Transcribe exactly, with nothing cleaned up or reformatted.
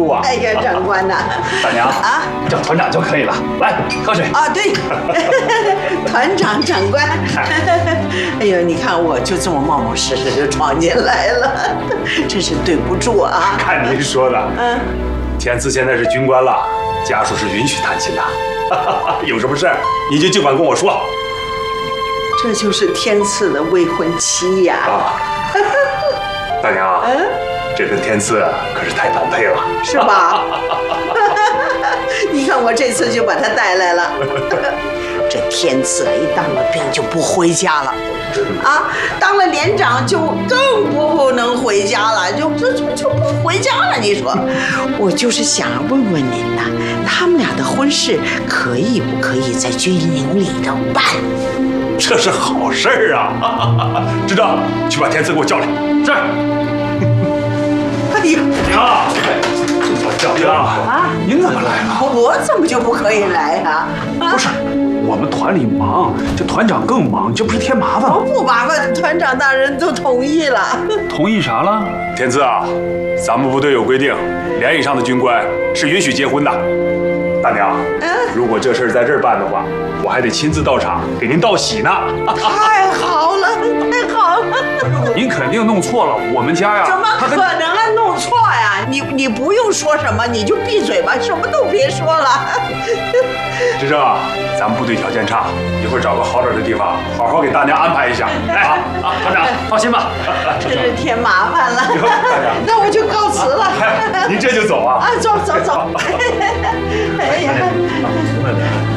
度啊！ 哎呀，长官呐， 大娘啊，叫团长就可以了。来，喝水啊，对，团长长官。哎呦，你看我就这么冒冒失失就闯进来了，真是对不住啊！ 看您说的，嗯，天赐现在是军官了，家属是允许探亲的。有什么事你就尽管跟我说。 这就是天赐的未婚妻呀！啊， 大娘，嗯，这跟天赐可是太般配了， 是吧？你看我这次就把他带来了。这天赐一当了兵就不回家了，啊，当了连长就更不能回家了，就就就就不回家了。你说，我就是想问问您呐，他们俩的婚事可以不可以在军营里头办？ 这是好事儿啊！知道，去把天赐给我叫来。是。 哎呀， 娘，小兵啊，您怎么来了？ 我怎么就不可以来呀？ 不是。我们团里忙，这团长更忙，这不是添麻烦吗？ 不麻烦，团长大人都同意了。 同意啥了？天赐啊，咱们部队有规定，连以上的军官是允许结婚的。大娘，嗯，如果这事儿在这儿办的话，我还得亲自到场给您道喜呢。 太好了，太好了！ 您肯定弄错了，我们家呀， 怎么可能啊？弄错呀？你你不用说什么，你就闭嘴吧，什么都别说了。 志正，咱们部队条件差，一会儿找个好点的地方，好好给大娘安排一下。哎，好，啊，团长放心吧。 真是添麻烦了。那我就告辞了。 您这就走啊？ 啊，走走走。哎呀。